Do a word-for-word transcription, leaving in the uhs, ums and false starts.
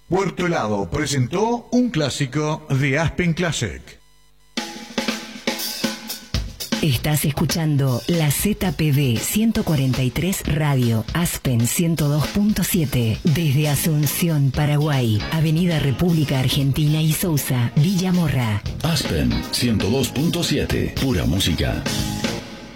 Puerto Helado presentó un clásico de Aspen Classic. Estás escuchando la Z P B ciento cuarenta y tres Radio, Aspen ciento dos punto siete, desde Asunción, Paraguay, Avenida República Argentina y Sousa, Villa Morra. Aspen ciento dos punto siete, pura música.